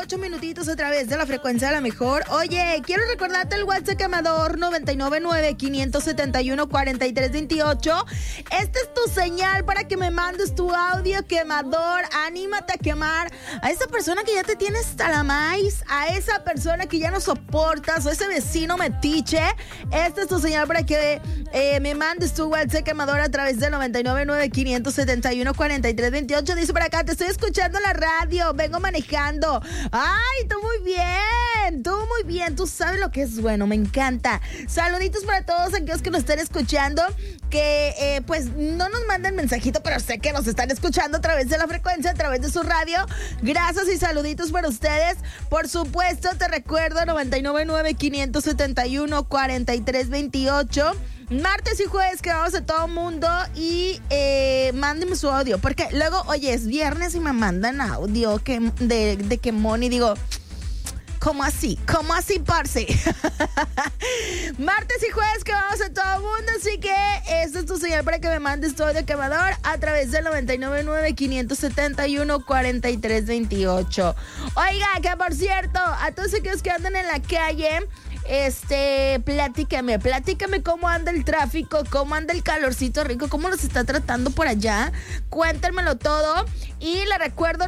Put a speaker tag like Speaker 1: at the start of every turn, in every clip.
Speaker 1: 8 minutitos a través de la frecuencia de la mejor. Oye, quiero recordarte el WhatsApp quemador 999-571-4328. Esta es tu señal para que me mandes tu audio quemador. Anímate a quemar a esa persona que ya te tiene hasta la maíz, a esa persona que ya no soportas, o ese vecino metiche. Esta es tu señal para que me mandes tu WhatsApp quemador a través del 999-571-4328. Dice por acá, te estoy escuchando en la radio, vengo manejando. Ay, tú muy bien, tú sabes lo que es bueno, me encanta. Saluditos para todos aquellos que nos estén escuchando, que pues no nos mandan mensajito, pero sé que nos están escuchando a través de la frecuencia, a través de su radio. Gracias y saluditos para ustedes. Por supuesto, te recuerdo 999-571-4328. Martes y jueves que vamos a todo mundo y mándenme su audio, porque luego, oye, es viernes y me mandan audio de quemón y digo, ¿cómo así? ¿Cómo así, parce? Martes y jueves que vamos a todo mundo, así que esta es tu señal para que me mandes tu audio quemador a través del 999-571-4328. Oiga, que por cierto, a todos aquellos que andan en la calle, platícame cómo anda el tráfico, cómo anda el calorcito rico, cómo los está tratando por allá. Cuéntenmelo todo. Y le recuerdo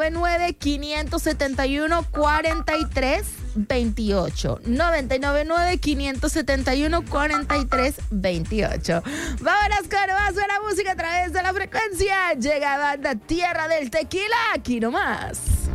Speaker 1: 999-571-4328. 999-571-4328. Vámonos con más buena música a través de la frecuencia. Llega Banda Tierra del Tequila, aquí nomás.